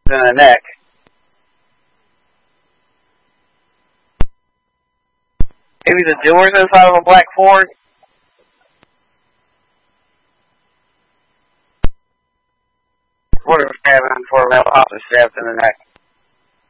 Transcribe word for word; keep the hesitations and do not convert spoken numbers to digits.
in the neck. Maybe the door's inside of a black Ford? What if cabin for a male officer stabbed in the neck?